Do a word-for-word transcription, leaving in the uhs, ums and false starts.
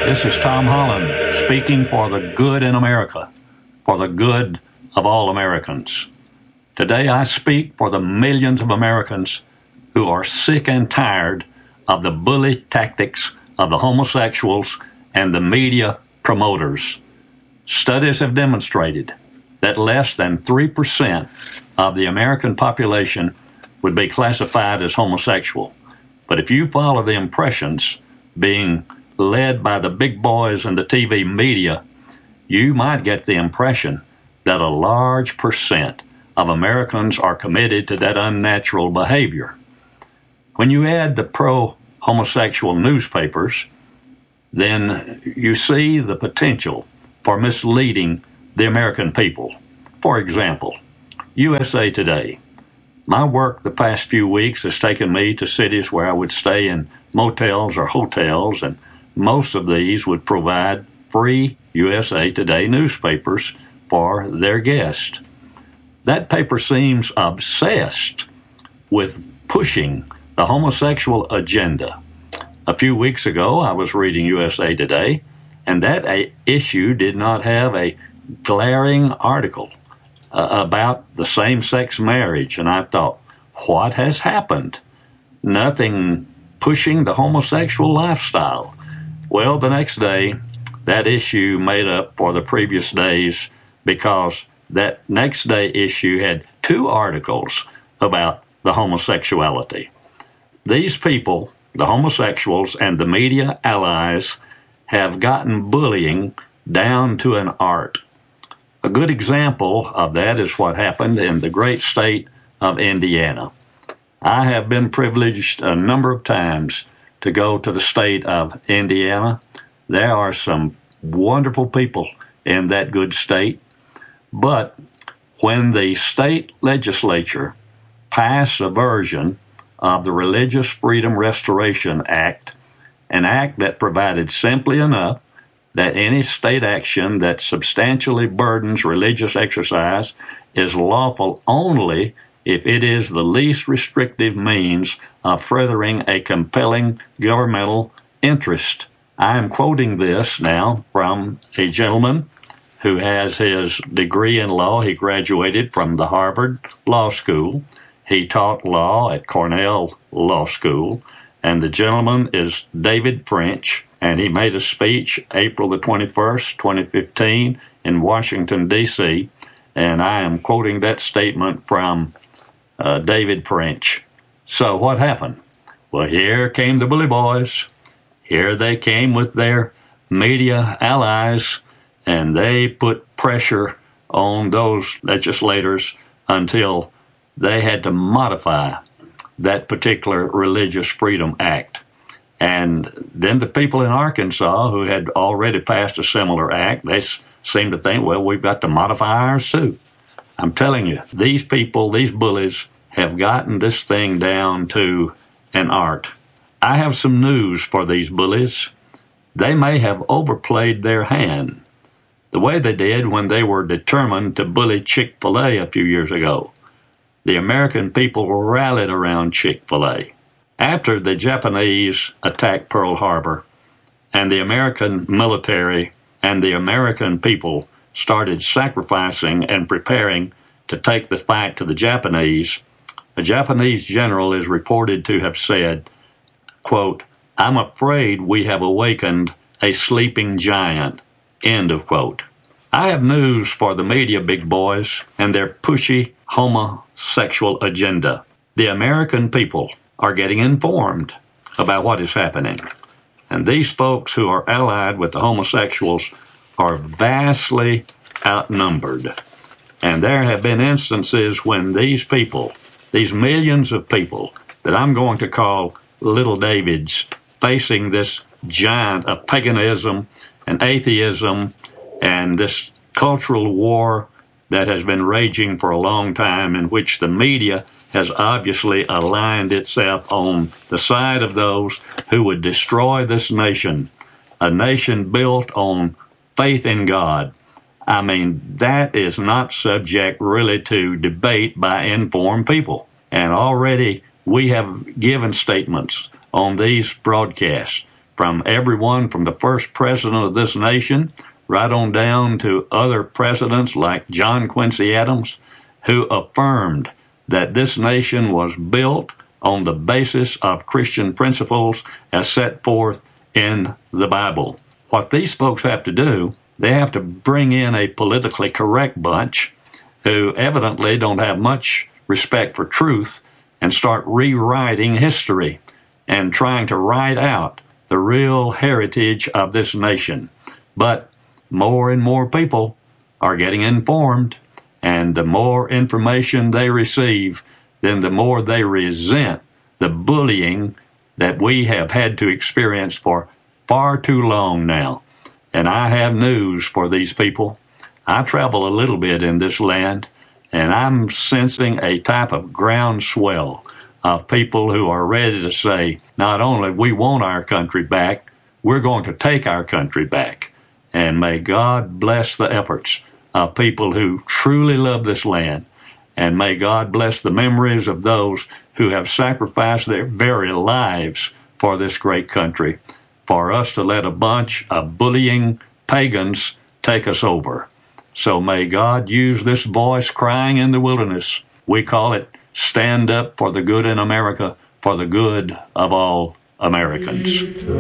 This is Tom Holland speaking for the good in America, for the good of all Americans. Today I speak for the millions of Americans who are sick and tired of the bully tactics of the homosexuals and the media promoters. Studies have demonstrated that less than three percent of the American population would be classified as homosexual. But if you follow the impressions being led by the big boys in the T V media, you might get the impression that a large percent of Americans are committed to that unnatural behavior. When you add the pro-homosexual newspapers, then you see the potential for misleading the American people. For example, U S A Today. My work the past few weeks has taken me to cities where I would stay in motels or hotels, and most of these would provide free U S A Today newspapers for their guests. That paper seems obsessed with pushing the homosexual agenda. A few weeks ago, I was reading U S A Today, and that a- issue did not have a glaring article uh, about the same-sex marriage, and I thought, what has happened? Nothing pushing the homosexual lifestyle. Well, the next day, that issue made up for the previous days because that next day issue had two articles about the homosexuality. These people, the homosexuals and the media allies, have gotten bullying down to an art. A good example of that is what happened in the great state of Indiana. I have been privileged a number of times to go to the state of Indiana. There are some wonderful people in that good state. But when the state legislature passed a version of the Religious Freedom Restoration Act, an act that provided simply enough that any state action that substantially burdens religious exercise is lawful only if it is the least restrictive means of furthering a compelling governmental interest. I am quoting this now from a gentleman who has his degree in law. He graduated from the Harvard Law School. He taught law at Cornell Law School. And the gentleman is David French, and he made a speech April the twenty-first, twenty fifteen in Washington, D C, and I am quoting that statement from uh, David French. So what happened? Well, here came the bully boys. Here they came with their media allies, and they put pressure on those legislators until they had to modify that particular Religious Freedom Act. And then the people in Arkansas who had already passed a similar act, they seemed to think, well, we've got to modify ours too. I'm telling you, these people, these bullies, have gotten this thing down to an art. I have some news for these bullies. They may have overplayed their hand, the way they did when they were determined to bully Chick-fil-A a few years ago. The American people rallied around Chick-fil-A. After the Japanese attacked Pearl Harbor, and the American military and the American people started sacrificing and preparing to take the fight to the Japanese, a Japanese general is reported to have said, quote, "I'm afraid we have awakened a sleeping giant," end of quote. I have news for the media big boys and their pushy homosexual agenda. The American people are getting informed about what is happening. And these folks who are allied with the homosexuals are vastly outnumbered. And there have been instances when these people, these millions of people that I'm going to call little Davids, facing this giant of paganism and atheism and this cultural war that has been raging for a long time, in which the media has obviously aligned itself on the side of those who would destroy this nation, a nation built on faith in God. I mean, that is not subject really to debate by informed people. And already we have given statements on these broadcasts from everyone from the first president of this nation right on down to other presidents like John Quincy Adams, who affirmed that this nation was built on the basis of Christian principles as set forth in the Bible. What these folks have to do, they have to bring in a politically correct bunch who evidently don't have much respect for truth and start rewriting history and trying to write out the real heritage of this nation. But more and more people are getting informed, and the more information they receive, then the more they resent the bullying that we have had to experience for far too long now. And I have news for these people. I travel a little bit in this land, and I'm sensing a type of groundswell of people who are ready to say, not only we want our country back, we're going to take our country back. And may God bless the efforts of people who truly love this land. And may God bless the memories of those who have sacrificed their very lives for this great country, for us to let a bunch of bullying pagans take us over. So may God use this voice crying in the wilderness. We call it Stand Up for the Good in America, for the good of all Americans.